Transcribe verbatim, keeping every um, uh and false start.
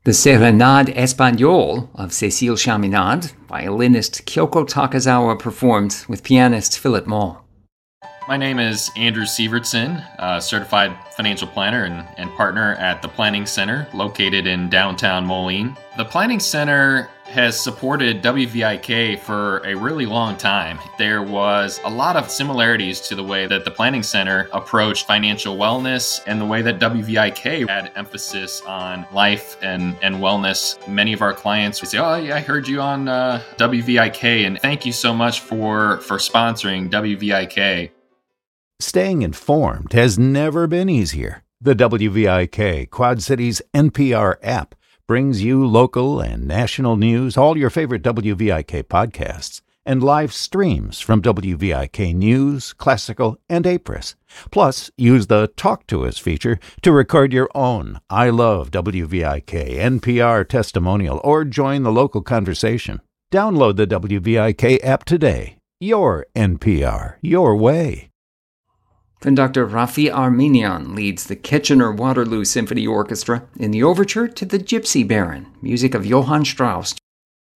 The Serenade Espagnole of Cécile Chaminade, violinist Kyoko Takazawa performed with pianist Philip Moll. My name is Andrew Sievertson, a certified financial planner and, and partner at the Planning Center located in downtown Moline. The Planning Center has supported W V I K for a really long time. There was a lot of similarities to the way that the Planning Center approached financial wellness and the way that W V I K had emphasis on life and, and wellness. Many of our clients would say, oh, yeah, I heard you on uh, W V I K, and thank you so much for, for sponsoring W V I K. Staying informed has never been easier. The W V I K Quad Cities N P R app brings you local and national news, all your favorite W V I K podcasts, and live streams from W V I K News, Classical, and Apris. Plus, use the Talk to Us feature to record your own I Love W V I K N P R testimonial or join the local conversation. Download the W V I K app today. Your N P R, your way. Conductor Rafi Armenian leads the Kitchener-Waterloo Symphony Orchestra in the overture to The Gypsy Baron, music of Johann Strauss.